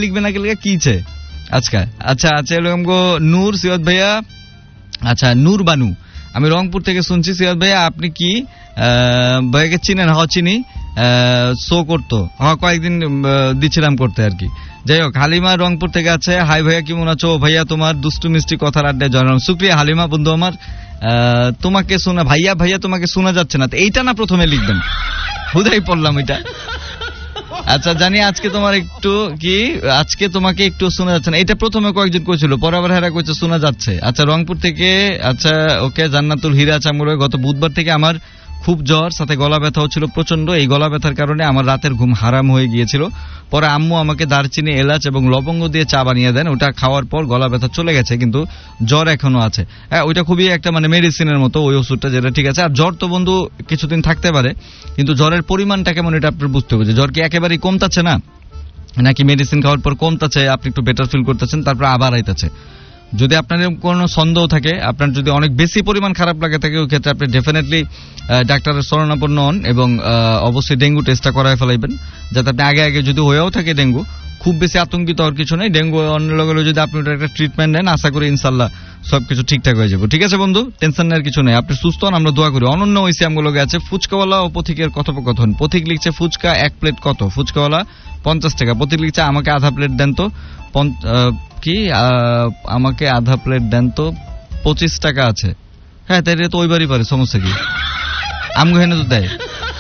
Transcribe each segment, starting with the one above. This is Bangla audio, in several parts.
লিখবেন আগে লিখে কিছে আজকে। আচ্ছা আচ্ছা আমগো নূর সৈয়দ ভাইয়া, আচ্ছা নূর বানু, আমি রংপুর থেকে শুনছি। সৈয়দ ভাইয়া আপনি কি ভাইয়াকে চিনেন? হ চিনি, শো করতো, কয়েকদিন দিচ্ছিলাম করতে আর কি। যাই হোক, হালিমা রংপুর থেকে আছে। হাই ভাইয়া কেমন আছো? ভাইয়া তোমার দুষ্টু মিষ্টি কথার আড্ডায় জয়রাম। শুক্রিয়া হালিমা বন্ধু আমার। তোমাকে শোনা ভাইয়া, ভাইয়া তোমাকে শোনা যাচ্ছে না, এইটা না প্রথমে লিখবেন, হুদাই পড়লাম এটা। আচ্ছা জানি আজকে তোমার একটু কি, আজকে তোমাকে একটু শোনা যাচ্ছে না, এটা প্রথমে কয়েকজন কইছিল, পরে আবার হেরা কইছে শোনা যাচ্ছে। আচ্ছা রংপুর থেকে, আচ্ছা ওকে। জান্নাতুল হিরা চামুরে, গত বুধবার থেকে আমার খুব জ্বর, সাথে গলা ব্যথাও ছিল প্রচন্ড। এই গলা ব্যথার কারণে আমার রাতের ঘুম হারাম হয়ে গিয়েছিল। পরে আম্মু আমাকে দারচিনি, এলাচ এবং লবঙ্গ দিয়ে চা বানিয়ে দেন, ওটা খাওয়ার পর গলা ব্যথা চলে গেছে, কিন্তু জ্বর এখনো আছে। হ্যাঁ, ওইটা খুবই একটা মানে মেডিসিনের মতো ওই ওষুধটা, যেটা ঠিক আছে। আর জ্বর তো বন্ধু কিছুদিন থাকতে পারে, কিন্তু জ্বরের পরিমাণটা কেমন এটা আপনার বুঝতে হবে, যে জ্বর কি একেবারেই কমতাছে না, নাকি মেডিসিন খাওয়ার পর কমতাছে, আপনি একটু বেটার ফিল করতেছেন, তারপর আবার আইতাছে। যদি আপনার কোনো সন্দেহ থাকে, আপনার যদি অনেক বেশি পরিমাণ খারাপ লাগে থাকে, ওই ক্ষেত্রে আপনি ডেফিনেটলি ডাক্তারের শরণাপন্ন হন এবং অবশ্যই ডেঙ্গু টেস্টটা করায় ফেলাইবেন, যাতে আপনি আগে আগে যদি হয়েও থাকে ডেঙ্গু, খুব বেশি আতঙ্কিত হওয়ার কিছু নেই। ডেঙ্গু অন্য লগে যদি আপনি ওটা একটা ট্রিটমেন্ট নেন, আশা করি ইনশাল্লাহ সবকিছু ঠিকঠাক হয়ে যাবে। ঠিক আছে বন্ধু, টেনশন নেওয়ার কিছু নেই, আপনি সুস্থ হন, আমরা দোয়া করি। অনন্য ওইসি আমগুলোকে আছে ফুচকাওয়ালা ও পথিকের কথোপকথন। পথিক লিখছে ফুচকা 1 প্লেট কত? ফুচকাওয়ালা 50 টাকা। পথিক লিখছে আমাকে আধা প্লেট দেন তো, কি আমাকে আধা প্লেট দেন তো, 25 টাকা আছে। হ্যাঁ তাই তো ওইবারই পারে, সমস্যা কি, আমগো হেনে তো দেয়।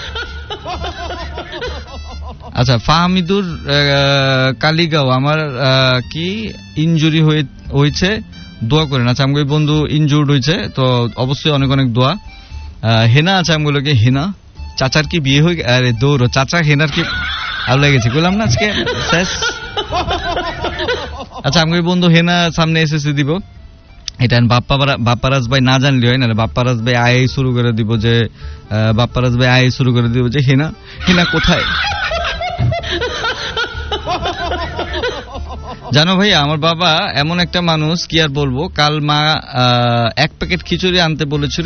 আচ্ছা ফাহমিদুর কালিগাঁও, আমার কি ইনজুরি হয়েছে, দোয়া করেন। আচ্ছা আমগো বন্ধু ইনজুর্ড হয়েছে, তো অবশ্যই অনেক অনেক দোয়া। হেনা আছে আমগুলোকে, হেনা চাচার কি বিয়ে হয়ে, আরে দৌড় চাচা হেনার কি আর লেগেছে, বললাম না আজকে শেষ। আচ্ছা আমি বন্ধু হেনা সামনে এসএসসি দিব, এটা বাপ্পারাজ ভাই না জানলে হয় না, বাপ্পারাজ ভাই আয় শুরু করে দিব, যে বাপ্পারাজ ভাই আয় শুরু করে দিব যে হেনা হেনা কোথায়। জানো ভাইয়া, আমার বাবা এমন একটা মানুষ, কি আর বলবো, কাল মা 1 প্যাকেট খিচুড়ি আনতে বলেছিল,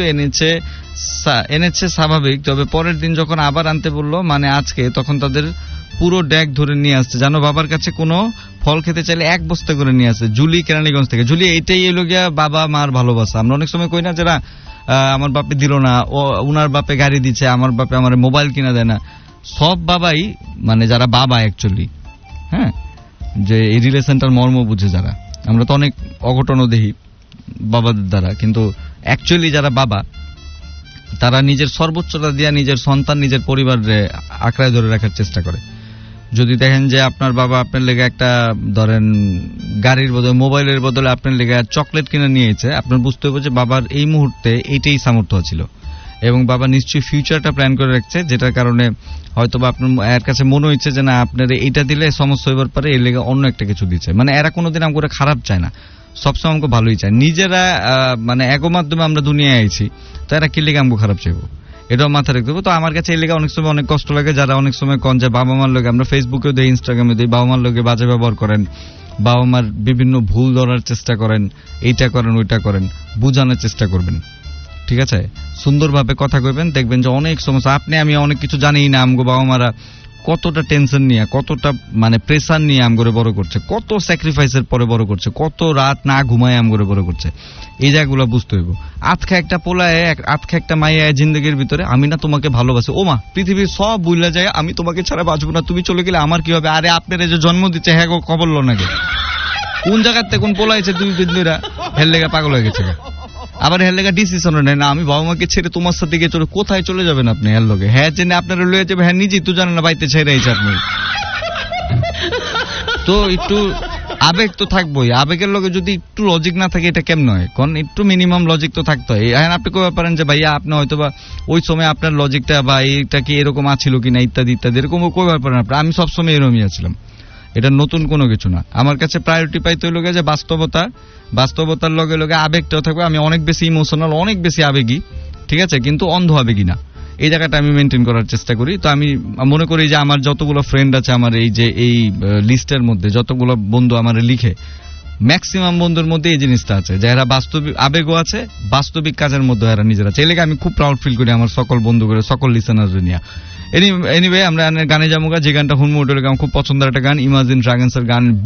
এনেছে স্বাভাবিক, তবে পরের দিন যখন আবার আনতে বললো, মানে আজকে, তখন তাদের পুরো ড্যাগ ধরে নিয়ে আসছে। জানো বাবার কাছে কোনো ফল খেতে চাইলে 1 বস্তা করে নিয়ে আসে। জুলি কেরানীগঞ্জ থেকে। জুলি, এইটাই এলো গিয়া বাবা মার ভালোবাসা। আমরা অনেক সময় কই না, যারা আমার বাপে দিল না, ও উনার বাপে গাড়ি দিচ্ছে, আমার বাপে আমার মোবাইল কিনা দেয় না। সব বাবাই, মানে যারা বাবা অ্যাকচুয়ালি, হ্যাঁ, যে এই রিলেশনটার মর্ম বুঝে যারা, আমরা তো অনেক অঘটনও দেখি বাবাদের দ্বারা, কিন্তু অ্যাকচুয়ালি যারা বাবা, তারা নিজের সর্বোচ্চটা দিয়া নিজের সন্তান, নিজের পরিবারে আঁকড়ায় ধরে রাখার চেষ্টা করে। যদি দেখেন যে আপনার বাবা আপনার লেগে একটা, ধরেন গাড়ির বদলে, মোবাইলের বদলে আপনার লেগে চকলেট কিনে নিয়েছে, আপনার বুঝতে হবে যে বাবার এই মুহূর্তে এইটাই সামর্থ্য ছিল, এবং বাবা নিশ্চয়ই ফিউচারটা প্ল্যান করে রাখছে, যেটার কারণে হয়তো বা আপনার এর কাছে মনে হচ্ছে যে না আপনার এইটা দিলে সমস্যা হইবার পারে, এর লেগে অন্য একটা কিছু দিচ্ছে। মানে এরা কোনোদিন আমাকে খারাপ চায় না, সবসময় আমাকে ভালোই চায়। নিজেরা মানে এগো মাধ্যমে আমরা দুনিয়ায় আইছি, তো এরা কি লেগে আমাকে খারাপ চাইবো, এটাও মাথায় রাখতে হবে। তো আমার কাছে এই লেগে অনেক সময় অনেক কষ্ট লাগে, যারা অনেক সময় কন যে বাবা মার লোকে, আমরা ফেসবুকেও দিই, ইনস্টাগ্রামে দিই, বাবা মার লোকে বাজে ব্যবহার করেন, বাবা মার বিভিন্ন ভুল ধরার চেষ্টা করেন, এইটা করেন ওইটা করেন, বুঝানোর চেষ্টা করবেন, ঠিক আছে, সুন্দরভাবে কথা কইবেন, দেখবেন যে অনেক সমস্যা। আপনি আমি অনেক কিছু জানি না, আমগো বাবা মারা কতটা টেনশন নিয়ে, কতটা মানে প্রেসার নিয়ে আমগরে বড় করছে, কত স্যাক্রিফাইসের পরে বড় করছে, কত রাত না ঘুমায় আমগরে বড় করছে, এই জায়গাগুলো বুঝতে হইব। আজকে একটা পোলায়, আজকে একটা মাইয়া জিন্দগির ভিতরে, আমি না তোমাকে ভালোবাসি, ও মা পৃথিবীর সব বুইলা যায়, আমি তোমাকে ছাড়া বাঁচবো না, তুমি চলে গেলে আমার কি হবে। আরে আপনার যে জন্ম দিচ্ছে, হ্যাঁ গো খবর লো নাকি, কোন জায়গাতে কোন পোলাইছে 2 দিন ধরে, হের লেগা পাগল হয়ে গেছে। আবার হের লেগা ডিসিশন নেয় না, আমি বাবা মাকে ছেড়ে তোমার সাথে গিয়ে চলে, কোথায় চলে যাবেন আপনি হের লগে, হ্যাঁ জেনে আপনারা লয়ে যাবে, হ্যাঁ নিজেই তো জানেন না বাইতে ছেড়ে আইছে আপনি। তো একটু আবেগ তো থাকবোই, আবেগের লগে যদি একটু লজিক না থাকে এটা কেমন হয়, কারণ একটু মিনিমাম লজিক তো থাকতে হয়। এখন আপনি কইতে পারেন যে ভাইয়া আপনি হয়তো বা ওই সময় আপনার লজিকটা বা এইটা কি এরকম আছিল কিনা ইত্যাদি ইত্যাদি, এরকম কইতে পারেন আপনি। আমি সবসময় এরকমই আছিলাম, এটা নতুন কোনো কিছু না। আমার কাছে প্রায়োরিটি পাইতে হইল যে বাস্তবতার লগে লগে আবেগটাও থাকবে। আমি অনেক বেশি ইমোশনাল, অনেক বেশি আবেগী, ঠিক আছে, কিন্তু অন্ধ আবেগী না, এই জায়গাটা আমি মেনটেন করার চেষ্টা করি। তো আমি মনে করি যে আমার যতগুলো ফ্রেন্ড আছে, আমার এই যে এই লিস্টের মধ্যে যতগুলো বন্ধু আমার লিখে, ম্যাক্সিমাম বন্ধুর মধ্যে এই জিনিসটা আছে, যারা বাস্তবিক আবেগও আছে, বাস্তবিক কাজের মধ্যে এরা নিজেরা আছে। এই লেগে আমি খুব প্রাউড ফিল করি আমার সকল বন্ধু করে, সকল লিসেনার নিয়ে। এনিওয়ে আমরা গানে যাবো, যে গানটা হুনমু ওটা খুব পছন্দের একটা গান, ইমাজিন ড্রাগনসের গান।